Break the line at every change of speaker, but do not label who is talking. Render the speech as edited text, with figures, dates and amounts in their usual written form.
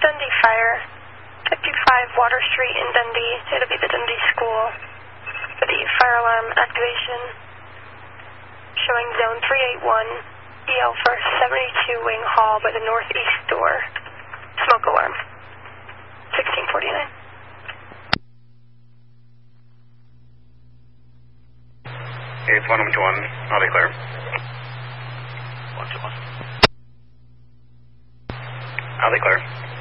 Dundee Fire, 55 Water Street in Dundee. It'll be the Dundee School for the fire alarm activation. Showing zone 381, EL for 72 Wing Hall by the northeast door. Smoke alarm. 1649.
8121, I'll be clear.
121.
I'll be clear.